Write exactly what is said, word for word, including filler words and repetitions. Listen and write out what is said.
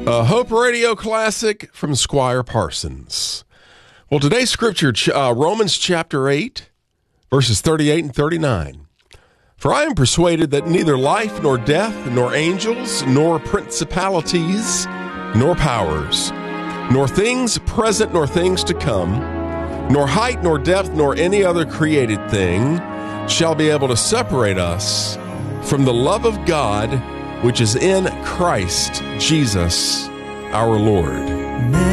A Hope Radio classic from Squire Parsons. Well, today's scripture, uh, Romans chapter eight, verses thirty-eight and thirty-nine. For I am persuaded that neither life nor death, nor angels, nor principalities, nor powers, nor things present, nor things to come, nor height, nor depth, nor any other created thing shall be able to separate us from the love of God which is in Christ Jesus our Lord.